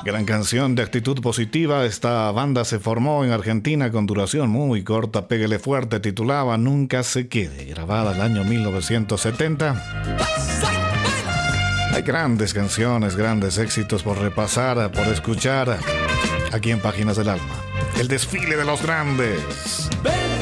Gran canción de actitud positiva. Esta banda se formó en Argentina con duración muy corta. Pégale fuerte, titulaba Nunca se quede, grabada el año 1970. Hay grandes canciones, grandes éxitos por repasar, por escuchar aquí en Páginas del Alma. El desfile de los grandes.